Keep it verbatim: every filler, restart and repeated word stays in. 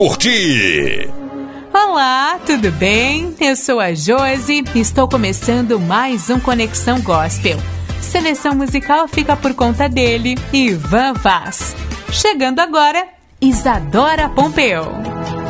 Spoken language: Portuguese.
Curtir. Olá, tudo bem? Eu sou a Josi e estou começando mais um Conexão Gospel. Seleção musical fica por conta dele, Ivan Vaz. Chegando agora, Isadora Pompeu.